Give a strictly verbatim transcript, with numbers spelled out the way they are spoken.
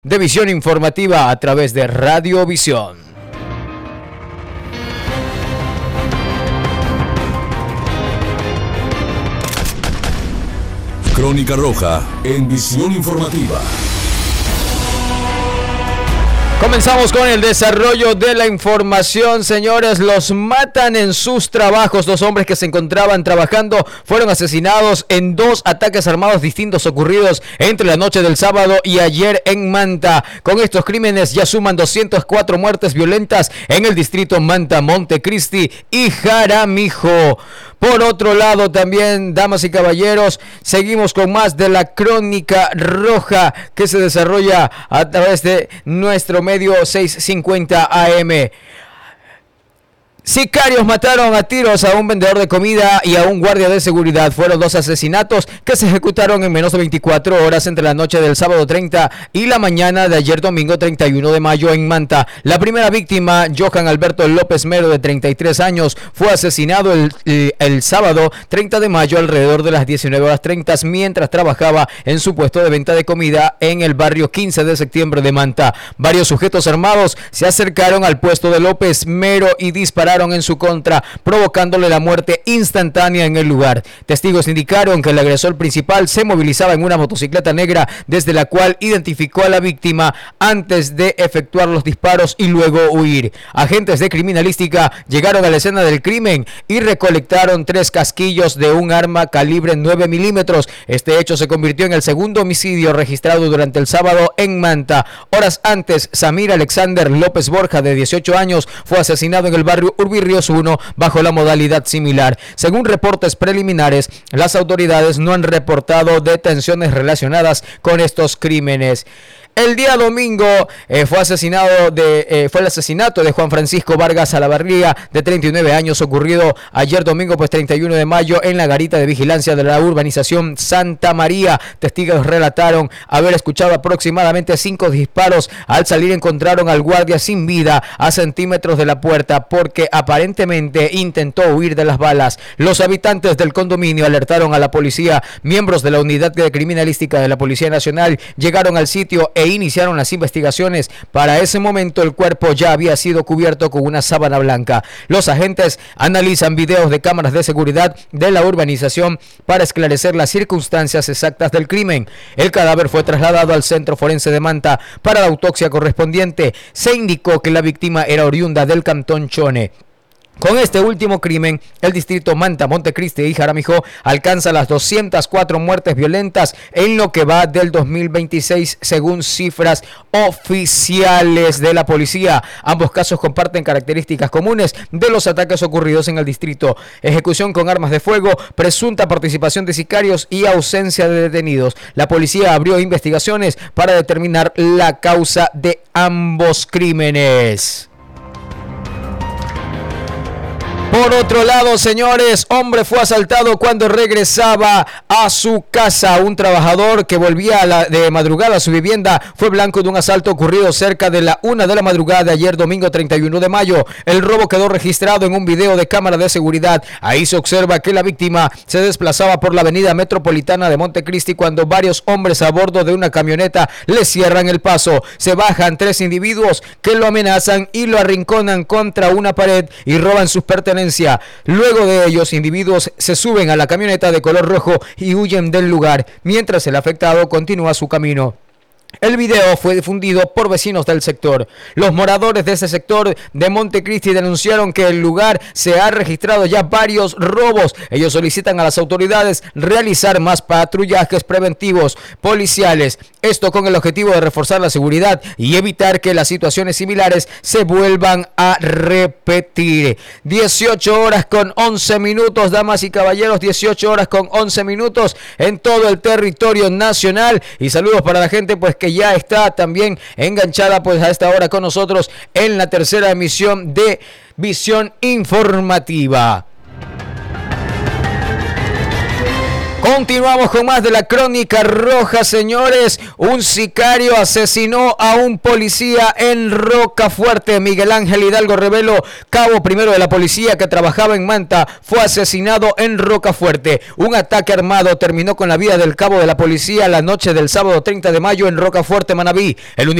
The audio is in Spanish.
de Visión Informativa a través de Radio Visión. Crónica Roja en Visión Informativa. Comenzamos con el desarrollo de la información, señores. Los matan en sus trabajos. Dos hombres que se encontraban trabajando fueron asesinados en dos ataques armados distintos ocurridos entre la noche del sábado y ayer en Manta. Con estos crímenes ya suman doscientas cuatro muertes violentas en el distrito Manta, Montecristi y Jaramillo. Por otro lado, también, damas y caballeros, seguimos con más de la Crónica Roja que se desarrolla a través de nuestro medio seiscientos cincuenta A M. Sicarios mataron a tiros a un vendedor de comida y a un guardia de seguridad. Fueron dos asesinatos que se ejecutaron en menos de veinticuatro horas entre la noche del sábado treinta y la mañana de ayer domingo treinta y uno de mayo en Manta. La primera víctima, Johan Alberto López Mero, de treinta y tres años, fue asesinado el, el, el sábado treinta de mayo alrededor de las diecinueve horas treinta mientras trabajaba en su puesto de venta de comida en el barrio quince de septiembre de Manta. Varios sujetos armados se acercaron al puesto de López Mero y dispararon en su contra, provocándole la muerte instantánea en el lugar. Testigos indicaron que el agresor principal se movilizaba en una motocicleta negra, desde la cual identificó a la víctima antes de efectuar los disparos y luego huir. Agentes de criminalística llegaron a la escena del crimen y recolectaron tres casquillos de un arma calibre nueve milímetros. Este hecho se convirtió en el segundo homicidio registrado durante el sábado en Manta. Horas antes, Samir Alexander López Borja, de dieciocho años, fue asesinado en el barrio Urbirríos uno bajo la modalidad similar. Según reportes preliminares, las autoridades no han reportado detenciones relacionadas con estos crímenes. El día domingo eh, fue asesinado de eh, fue el asesinato de Juan Francisco Vargas Alavarría, de treinta y nueve años, ocurrido ayer domingo pues treinta y uno de mayo en la garita de vigilancia de la urbanización Santa María. Testigos relataron haber escuchado aproximadamente cinco disparos. Al salir encontraron al guardia sin vida a centímetros de la puerta, porque aparentemente intentó huir de las balas. Los habitantes del condominio alertaron a la policía. Miembros de la unidad de criminalística de la Policía Nacional llegaron al sitio e iniciaron las investigaciones. Para ese momento el cuerpo ya había sido cubierto con una sábana blanca. Los agentes analizan videos de cámaras de seguridad de la urbanización para esclarecer las circunstancias exactas del crimen. El cadáver fue trasladado al Centro Forense de Manta para la autopsia correspondiente. Se indicó que la víctima era oriunda del cantón Chone. Con este último crimen, el distrito Manta, Montecristi y Jaramillo alcanza las doscientas cuatro muertes violentas en lo que va del dos mil veintiséis, según cifras oficiales de la policía. Ambos casos comparten características comunes de los ataques ocurridos en el distrito: ejecución con armas de fuego, presunta participación de sicarios y ausencia de detenidos. La policía abrió investigaciones para determinar la causa de ambos crímenes. Por otro lado, señores, hombre fue asaltado cuando regresaba a su casa. Un trabajador que volvía a la, de madrugada a su vivienda fue blanco de un asalto ocurrido cerca de la una de la madrugada de ayer domingo treinta y uno de mayo. El robo quedó registrado en un video de cámara de seguridad. Ahí se observa que la víctima se desplazaba por la avenida metropolitana de Montecristi cuando varios hombres a bordo de una camioneta le cierran el paso. Se bajan tres individuos que lo amenazan y lo arrinconan contra una pared y roban sus pertenencias. Luego de ellos, individuos se suben a la camioneta de color rojo y huyen del lugar, mientras el afectado continúa su camino. El video fue difundido por vecinos del sector. Los moradores de ese sector de Montecristi denunciaron que el lugar se ha registrado ya varios robos. Ellos solicitan a las autoridades realizar más patrullajes preventivos policiales. Esto con el objetivo de reforzar la seguridad y evitar que las situaciones similares se vuelvan a repetir. dieciocho horas con once minutos, damas y caballeros, dieciocho horas con once minutos en todo el territorio nacional. Y saludos para la gente pues que ya está también enganchada pues a esta hora con nosotros en la tercera emisión de Visión Informativa. Continuamos con más de la Crónica Roja, señores. Un sicario asesinó a un policía en Rocafuerte. Miguel Ángel Hidalgo Revelo, cabo primero de la policía que trabajaba en Manta, fue asesinado en Rocafuerte. Un ataque armado terminó con la vida del cabo de la policía la noche del sábado treinta de mayo en Rocafuerte, Manabí. El